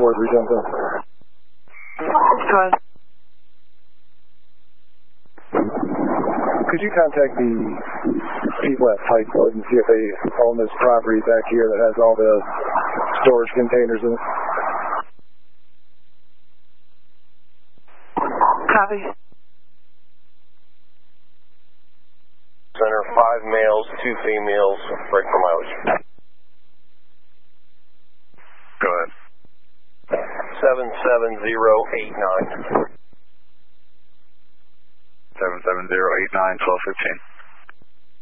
something. Go ahead. Could you contact the people at Pike Road and see if they own this property back here that has all the storage containers in it? Copy. Center, 5 males, 2 females, break for mileage. Go ahead. 77089. 77089, 1215.